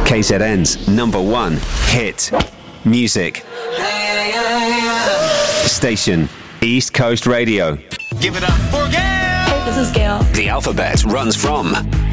KZN's #1 hit music station, East Coast Radio. Give it up for Gail! Hey, this is Gail. The alphabet runs from